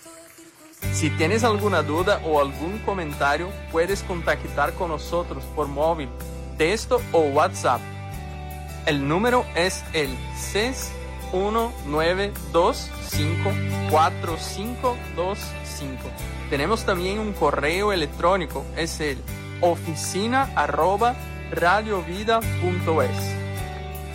Si tienes alguna duda o algún comentario, puedes contactar con nosotros por móvil, texto o WhatsApp. El número es el 619254525. Tenemos también un correo electrónico, es el oficina@radiovida.es.